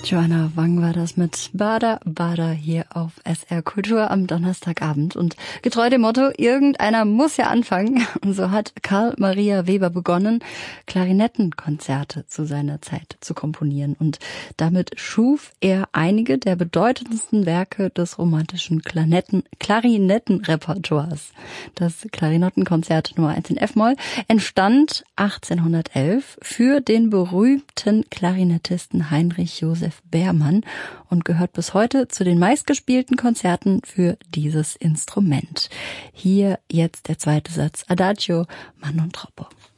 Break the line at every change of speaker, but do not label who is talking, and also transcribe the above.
Joanna Wang war das mit Bada Bada hier auf SR Kultur am Donnerstagabend. Und getreu dem Motto, irgendeiner muss ja anfangen. Und so hat Karl Maria Weber begonnen, Klarinettenkonzerte zu seiner Zeit zu komponieren. Und damit schuf er einige der bedeutendsten Werke des romantischen Klarinettenrepertoires. Das Klarinettenkonzert Nummer 1 in F-Moll entstand 1811 für den berühmten Klarinettisten Heinrich Joseph Beermann und gehört bis heute zu den meistgespielten Konzerten für dieses Instrument. Hier jetzt der zweite Satz, Adagio, man non troppo.